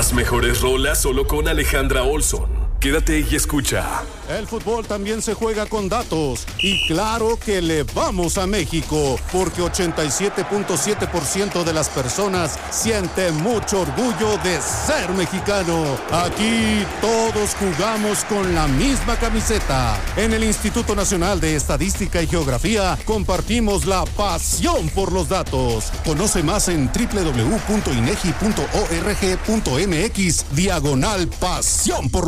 Las mejores rolas solo con Alejandra Olson. Quédate y escucha. El fútbol también se juega con datos. Y claro que le vamos a México, porque 87.7% de las personas siente mucho orgullo de ser mexicano. Aquí todos jugamos con la misma camiseta. En el Instituto Nacional de Estadística y Geografía compartimos la pasión por los datos. Conoce más en www.inegi.org.mx/pasión por